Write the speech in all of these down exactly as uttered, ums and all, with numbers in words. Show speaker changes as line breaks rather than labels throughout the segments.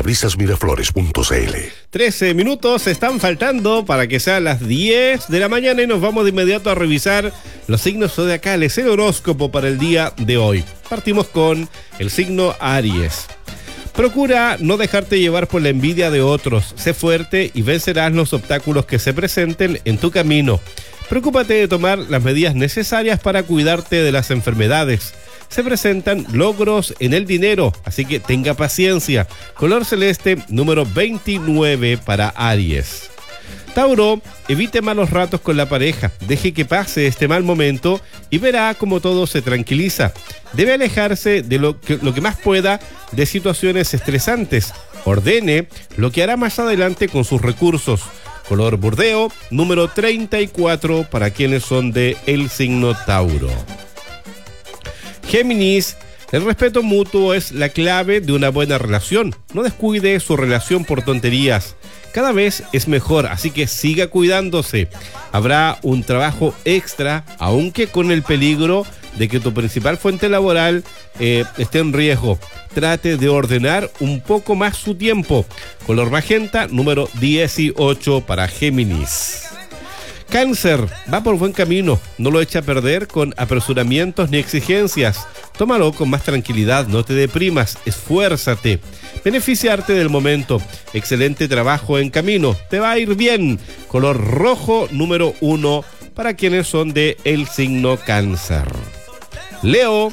parabrisas miraflores punto c l.
trece minutos están faltando para que sean las diez de la mañana y nos vamos de inmediato a revisar los signos zodiacales, el horóscopo para el día de hoy. Partimos con el signo Aries. Procura no dejarte llevar por la envidia de otros. Sé fuerte y vencerás los obstáculos que se presenten en tu camino. Preocúpate de tomar las medidas necesarias para cuidarte de las enfermedades. Se presentan logros en el dinero, así que tenga paciencia. Color celeste número veintinueve para Aries. Tauro, evite malos ratos con la pareja, deje que pase este mal momento y verá cómo todo se tranquiliza. Debe alejarse de lo que, lo que más pueda de situaciones estresantes. Ordene lo que hará más adelante con sus recursos. Color burdeo, número treinta y cuatro para quienes son de el signo Tauro. Géminis, el respeto mutuo es la clave de una buena relación. No descuide su relación por tonterías. Cada vez es mejor, así que siga cuidándose. Habrá un trabajo extra, aunque con el peligro de que tu principal fuente laboral eh, esté en riesgo. Trate de ordenar un poco más su tiempo. Color magenta, número dieciocho para Géminis. Cáncer, va por buen camino, no lo eche a perder con apresuramientos ni exigencias. Tómalo con más tranquilidad, no te deprimas, esfuérzate. Beneficiarte del momento, excelente trabajo en camino, te va a ir bien. Color rojo, número uno, para quienes son de el signo Cáncer. Leo,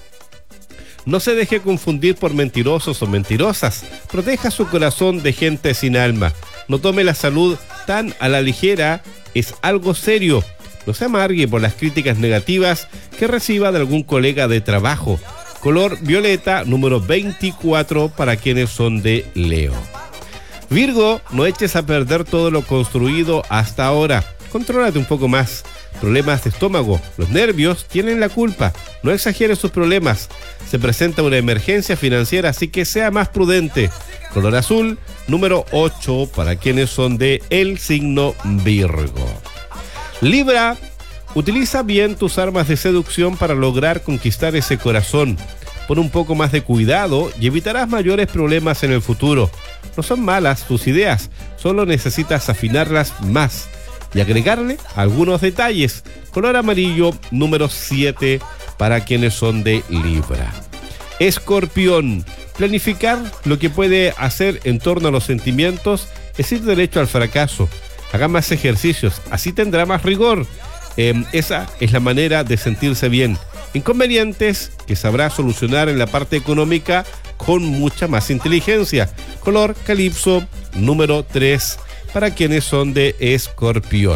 no se deje confundir por mentirosos o mentirosas, proteja su corazón de gente sin alma. No tome la salud tan a la ligera, es algo serio. No se amargue por las críticas negativas que reciba de algún colega de trabajo. Color violeta, número veinticuatro para quienes son de Leo. Virgo, no eches a perder todo lo construido hasta ahora. Contrólate un poco más. Problemas de estómago, los nervios tienen la culpa. No exagere sus problemas. Se presenta una emergencia financiera, así que sea más prudente. Color azul, número ocho para quienes son de el signo Virgo. Libra, utiliza bien tus armas de seducción para lograr conquistar ese corazón. Pon un poco más de cuidado y evitarás mayores problemas en el futuro. No son malas tus ideas, solo necesitas afinarlas más y agregarle algunos detalles. Color amarillo, número siete para quienes son de Libra. Escorpión, planificar lo que puede hacer en torno a los sentimientos es ir derecho al fracaso. Haga más ejercicios, así tendrá más rigor. Eh, esa es la manera de sentirse bien. Inconvenientes que sabrá solucionar en la parte económica con mucha más inteligencia. Color calipso, número tres para quienes son de Escorpión.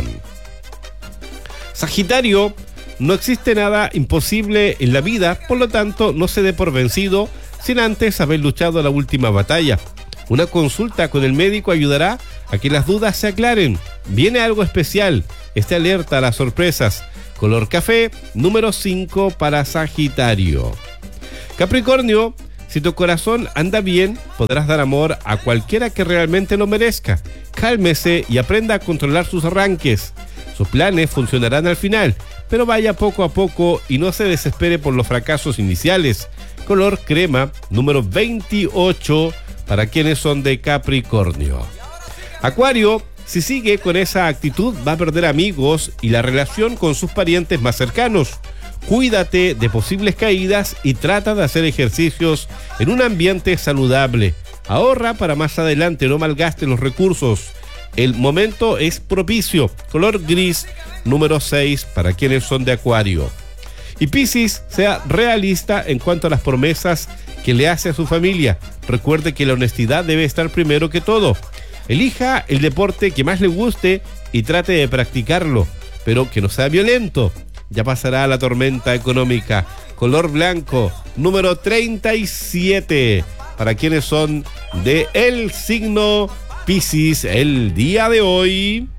Sagitario, no existe nada imposible en la vida, por lo tanto no se dé por vencido sin antes haber luchado la última batalla. Una consulta con el médico ayudará a que las dudas se aclaren. Viene algo especial, esté alerta a las sorpresas. Color café, número cinco para Sagitario. Capricornio, si tu corazón anda bien, podrás dar amor a cualquiera que realmente lo merezca. Cálmese y aprenda a controlar sus arranques. Sus planes funcionarán al final, pero vaya poco a poco y no se desespere por los fracasos iniciales. Color crema, número veintiocho para quienes son de Capricornio. Acuario, si sigue con esa actitud va a perder amigos y la relación con sus parientes más cercanos. Cuídate de posibles caídas y trata de hacer ejercicios en un ambiente saludable. Ahorra para más adelante, no malgaste los recursos. El momento es propicio. Color gris, número seis para quienes son de Acuario. Y Piscis, sea realista en cuanto a las promesas que le hace a su familia. Recuerde que la honestidad debe estar primero que todo. Elija el deporte que más le guste y trate de practicarlo, pero que no sea violento. Ya pasará la tormenta económica. Color blanco, número treinta y siete para quienes son de el signo Piscis el día de hoy.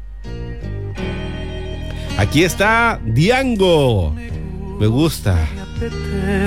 Aquí está Diango. Me gusta.